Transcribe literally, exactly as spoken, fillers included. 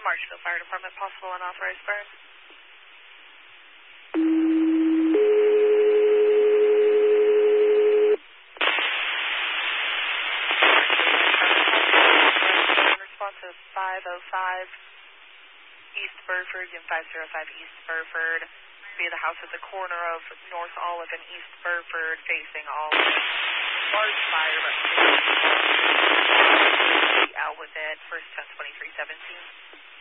Marshville Fire Department, possible unauthorized burn. Response to five oh five East Burford, Unit five oh five East Burford. Be the house at the corner of North Olive and East Burford, facing Olive. Large fire, but out with it. First ten twenty-three seventeen.